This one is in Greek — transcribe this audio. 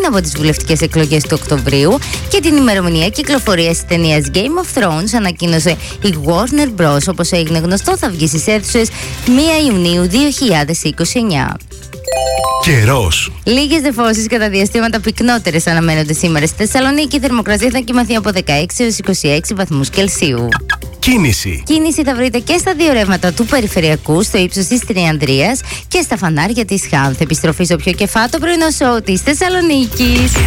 από τις βουλευτικές εκλογές του Οκτωβρίου και την ημερομηνία κυκλοφορίας της ταινίας Game of Thrones ανακοίνωσε η Warner Bros. Όπως έγινε γνωστό, θα βγει στις αίθουσες 1 Ιουνίου 2029. Καιρός. Λίγες νεφώσεις κατά διαστήματα πυκνότερες αναμένονται σήμερα στη Θεσσαλονίκη. Η θερμοκρασία θα κοιμαθεί από 16 έως 26 βαθμούς Κελσίου. Κίνηση. Κίνηση θα βρείτε και στα δύο ρεύματα του Περιφερειακού, στο ύψος της Τριανδρίας και στα φανάρια της Χάνθ. Επιστροφή στο πιο κεφάτο πρωινό σοου της Θεσσαλονίκης.